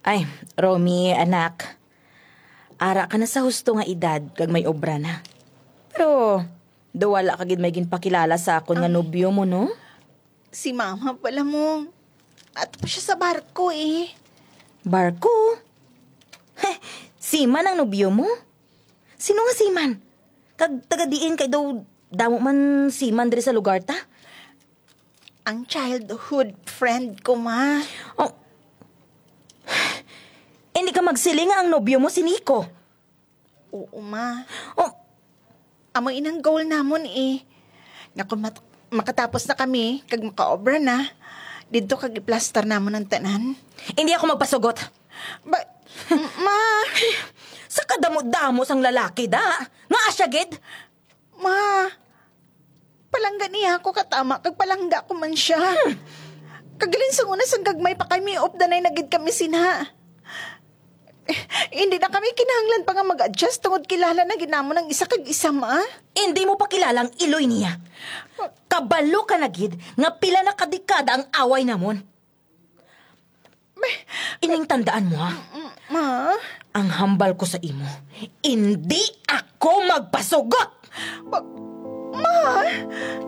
Ay, Romy, anak. Ara ka na sa husto nga edad kag may obra na. Pero, wala ka gid may ginpakilala sa akon nga nobyo mo, no? Si mama pala mo. At pa siya sa barko eh. Barko? Heh, Siman ang nobyo mo? Sino nga Siman? Kag taga-diin kay daw damo man Siman diri sa lugar ta? Ang childhood friend ko, ma. Oh. Hindi ka magsiling nga ang nobyo mo si Nico. Oo, ma. Oh, Amo inang goal namon eh. Nga kung makatapos na kami, kag makaobra na, dito kag i-plaster namon ang tanan. hindi ako magpasugot. Ma, Sa kadamo-damo sang lalaki da. Nga asya gid. ma, palangga niya ako katama, kag palangga ko man siya. Kagalin sa una sang gagmay pa kami, opdanay na gid kami sinha. Hindi na kami kinahanglan pa nga mag-adjust tungod kilala na ginamo ng isa kag isa, ma. Hindi mo pa kilalang iloy niya. Kabalo ka na gid nga pila na kadekada ang away namon. Ining tandaan mo ha. Ma, Ang hambal ko sa imo, hindi ako magpasugot! ma,